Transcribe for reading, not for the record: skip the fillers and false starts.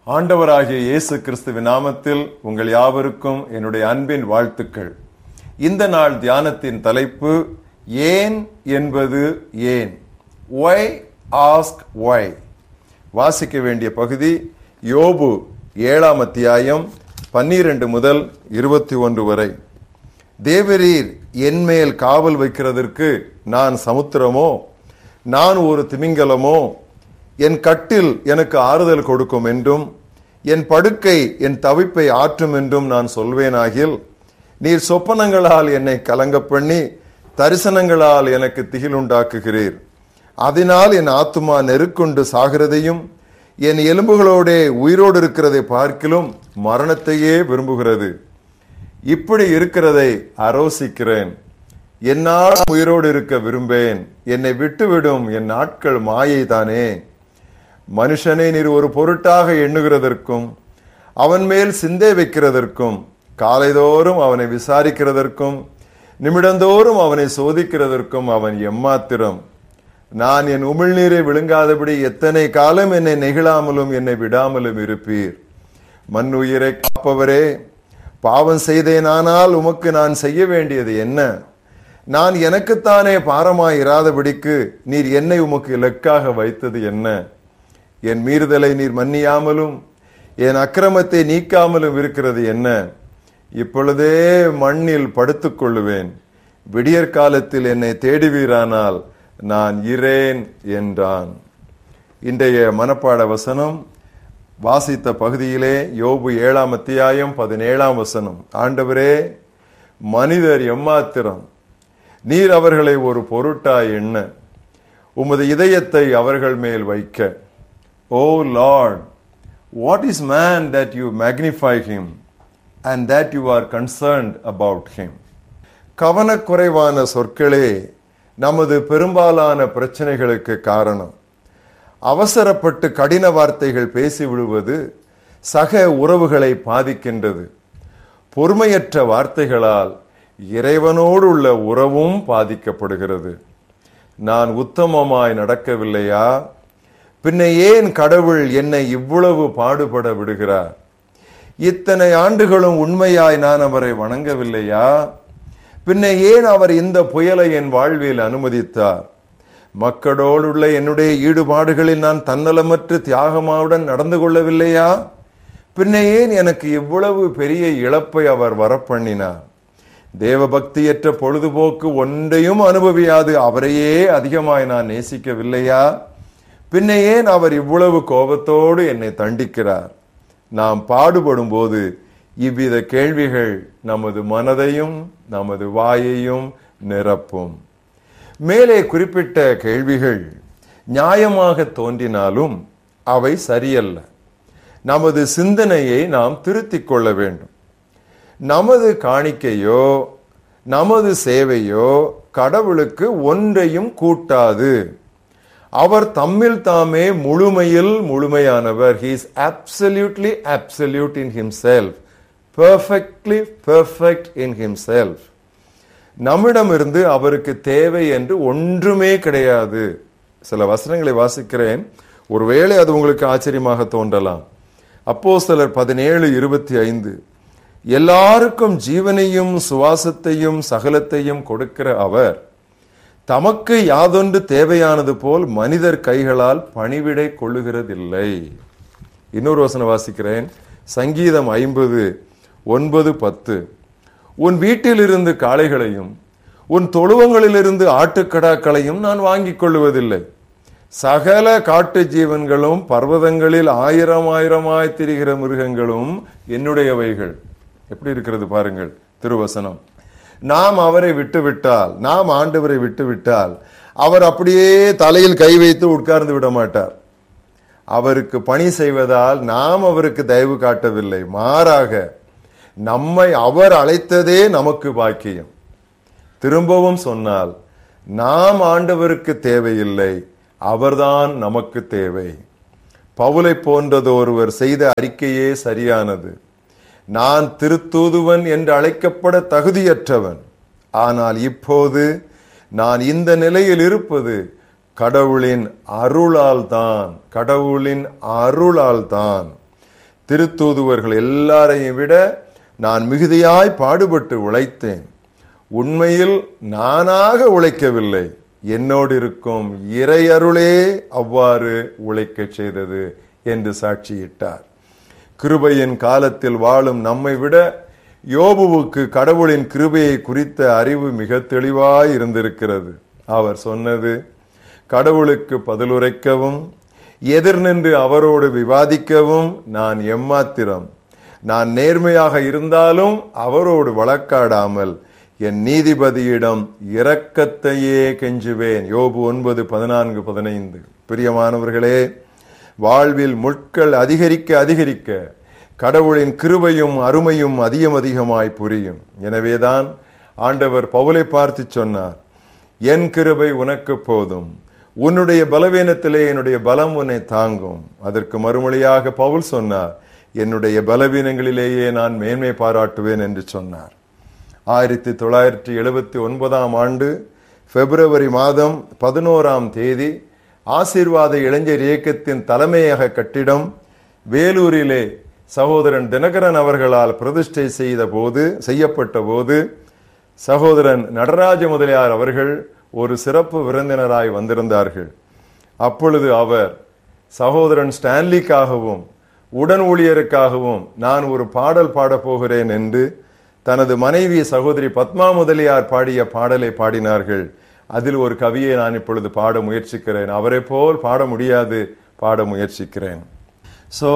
ஆண்டவராகிய இயேசு கிறிஸ்துவின் நாமத்தில் உங்கள் யாவருக்கும் என்னுடைய அன்பின் வாழ்த்துக்கள். இந்த நாள் தியானத்தின் தலைப்பு ஏன் என்பது ஏன். Why ask why. வாசிக்க வேண்டிய பகுதி யோபு 7ஆம் அத்தியாயம் 12 முதல் 21 வரை. தேவரீர் என்மேல் காவல் வைக்கிறதற்கு நான் சமுத்திரமோ, நான் ஒரு திமிங்கலமோ, என் கட்டில் எனக்கு ஆறுதல் கொடுக்கும் என்றும் என் படுக்கை என் தவிப்பை ஆற்றும் என்றும் நான் சொல்வேனாகில், நீர் சொப்பனங்களால் என்னை கலங்க பண்ணி தரிசனங்களால் எனக்கு திகிலுண்டாக்குகிறீர். அதனால் என் ஆத்துமா நெருக்கொண்டு சாகிறதையும் என் எலும்புகளோடே உயிரோடு இருக்கிறதை பார்க்கிலும் மரணத்தையே விரும்புகிறது. இப்படி இருக்கிறதை ஆலோசிக்கிறேன். என்னால் உயிரோடு இருக்க விரும்பேன். என்னை விட்டுவிடும் என் நாட்கள் மாயை தானே. மனுஷனை நீர் ஒரு பொருட்டாக எண்ணுகிறதற்கும் அவன் மேல் சிந்தை வைக்கிறதற்கும் காலைதோறும் அவனை விசாரிக்கிறதற்கும் நிமிடந்தோறும் அவனை சோதிக்கிறதற்கும் அவன் எம்மாத்திரம். நான் என் உமிழ்நீரை விழுங்காதபடி எத்தனை காலம் என்னை நெகிழாமலும் என்னை விடாமலும் இருப்பீர். மண்ணுயிரை காப்பவரே, பாவம் செய்தேனானால் உமக்கு நான் செய்ய வேண்டியது என்ன? நான் எனக்குத்தானே பாரமாய் இராதபடிக்கு நீர் என்னை உமக்கு இலக்காக வைத்தது என்ன? என் மீறுதலை நீர் மன்னியாமலும் என் அக்கிரமத்தை நீக்காமலும் இருக்கிறது என்ன? இப்பொழுதே மண்ணில் படுத்துக் கொள்ளுவேன். விடியற் காலத்தில் என்னை தேடுவீரானால் நான் இரேன் என்றான். இன்றைய மனப்பாட வசனம் வாசித்த பகுதியிலே யோபு 7ஆம் அத்தியாயம் 17ஆம் வசனம். ஆண்டவரே, மனிதர் எம்மாத்திரம், நீர் அவர்களை ஒரு பொருட்டாய் எண்ண உமது இதயத்தை அவர்கள் மேல் வைக்க. O Lord, what is man that you magnify him and that you are concerned about him? கவனக்குறைவான சொற்களே நமது பெரும்பாலான பிரச்சனைகளுக்கு காரணம். அவசரப்பட்டு கடின வார்த்தைகள் பேசிவிடுவது சக உறவுகளை பாதிக்கின்றது. பொறுமையற்ற வார்த்தைகளால் இறைவனோடு உள்ள உறவும் பாதிக்கப்படுகிறது. நான் உத்தமமாய் நடக்கவில்லையா? பின்ன ஏன் கடவுள் என்னை இவ்வளவு பாடுபட விடுகிறார்? இத்தனை ஆண்டுகளும் உண்மையாய் நான் அவரை வணங்கவில்லையா? பின்ன ஏன் அவர் இந்த புயலை என் வாழ்வில் அனுமதித்தார்? மக்களோடுள்ள என்னுடைய ஈடுபாடுகளில் நான் தன்னலமற்ற தியாகமாவுடன் நடந்து கொள்ளவில்லையா? பின்ன ஏன் எனக்கு இவ்வளவு பெரிய இழப்பை அவர் வரப்பண்ணினார்? தேவ பக்தியற்ற பொழுதுபோக்கு ஒன்றையும் அனுபவியாது அவரையே அதிகமாய் நான் நேசிக்கவில்லையா? பின்ன ஏன் அவர் இவ்வளவு கோபத்தோடு என்னை தண்டிக்கிறார்? நாம் பாடுபடும் போது இவ்வித கேள்விகள் நமது மனதையும் நமது வாயையும் நிரப்பும். மேலே குறிப்பிட்ட கேள்விகள் நியாயமாக தோன்றினாலும் அவை சரியல்ல. நமது சிந்தனையை நாம் திருத்திக் கொள்ள வேண்டும். நமது காணிக்கையோ நமது சேவையோ கடவுளுக்கு ஒன்றையும் கூட்டாது. அவர் தம்மில் தாமே முழுமையில் முழுமையானவர். He is absolutely absolute in himself, perfectly perfect in himself. நம்மிடமிருந்து அவருக்கு தேவை என்று ஒன்றுமே கிடையாது. சில வசனங்களை வாசிக்கிறேன், ஒருவேளை அது உங்களுக்கு ஆச்சரியமாக தோன்றலாம். அப்போஸ்தலர் 17:25, எல்லாருக்கும் ஜீவனையும் சுவாசத்தையும் சகலத்தையும் கொடுக்கிற அவர் தமக்கு யாதொன்று தேவையானது போல் மனிதர் கைகளால் பணிவிடை கொள்ளுகிறதில்லை. இன்னொரு வசனம் வாசிக்கிறேன், சங்கீதம் 50:9-10, உன் வீட்டிலிருந்து காளைகளையும் உன் தொழுவங்களிலிருந்து ஆட்டுக்கடாக்களையும் நான் வாங்கிக் கொள்ளுவதில்லை. சகல காட்டு ஜீவன்களும் பர்வதங்களில் ஆயிரமாய் திரிகிற மிருகங்களும் என்னுடையவைகள். எப்படி இருக்கிறது பாருங்கள் திருவசனம். நாம் அவரை விட்டுவிட்டால், நாம் ஆண்டவரை விட்டுவிட்டால் அவர் அப்படியே தலையில் கை வைத்து உட்கார்ந்து விட மாட்டார். அவருக்கு பணி செய்வதால் நாம் அவருக்கு தயவு காட்டவில்லை, மாறாக நம்மை அவர் அழைத்ததே நமக்கு பாக்கியம். திரும்பவும் சொன்னால், நாம் ஆண்டவருக்கு தேவையில்லை, அவர்தான் நமக்கு தேவை. பவுலை போன்றது ஒருவர் செய்த அறிக்கையே சரியானது. நான் திருத்தூதுவன் என்று அழைக்கப்பட தகுதியற்றவன், ஆனால் இப்போது நான் இந்த நிலையில் இருப்பது கடவுளின் அருளால் தான். திருத்தூதுவர்கள் எல்லாரையும் விட நான் மிகுதியாய் பாடுபட்டு உழைத்தேன். உண்மையில் நானாக உழைக்கவில்லை, என்னோடு இருக்கும் இறையருளே அவ்வாறு உழைக்க செய்தது என்று சாட்சியிட்டார். கிருபையின் காலத்தில் வாழும் நம்மை விட யோபுவுக்கு கடவுளின் கிருபையை குறித்த அறிவு மிக தெளிவாய் இருந்திருக்கிறது. அவர் சொன்னது, கடவுளுக்கு பதிலுரைக்கவும் எதிர் நின்று அவரோடு விவாதிக்கவும் நான் எம்மாத்திரம். நான் நேர்மையாக இருந்தாலும் அவரோடு வழக்காடாமல் என் நீதிபதியிடம் இரக்கத்தையே கெஞ்சுவேன். யோபு 9:14-15. பிரியமானவர்களே, வாழ்வில் முட்கள் அதிகரிக்க அதிகரிக்க கடவுளின் கிருபையும் அருமையும் அதிகமாய் புரியும். எனவேதான் ஆண்டவர் பவுலை பார்த்து சொன்னார், என் கிருபை உனக்கு போதும், உன்னுடைய பலவீனத்திலே என்னுடைய பலம் உன்னை தாங்கும். அதற்கு மறுமொழியாக பவுல் சொன்னார், என்னுடைய பலவீனங்களிலேயே நான் மேன்மை பாராட்டுவேன் என்று சொன்னார். 1979 ஆண்டு பிப்ரவரி மாதம் 11ஆம் தேதி ஆசீர்வாத இளைஞர் இயக்கத்தின் தலைமையக கட்டிடம் வேலூரிலே சகோதரன் தினகரன் அவர்களால் பிரதிஷ்டை செய்யப்பட்ட போது சகோதரன் நடராஜ முதலியார் அவர்கள் ஒரு சிறப்பு விருந்தினராய் வந்திருந்தார்கள். அப்பொழுது அவர் சகோதரன் ஸ்டான்லிக்காகவும் உடன் ஊழியருக்காகவும் நான் ஒரு பாடல் பாடப் போகிறேன் என்று தனது மனைவி சகோதரி பத்மா முதலியார் பாடிய பாடலை பாடினார்கள். அதில் ஒரு கவியை நான் இப்பொழுது பாட முயற்சிக்கிறேன். அவரை போல் பாட முடியாது, பாட முயற்சிக்கிறேன்.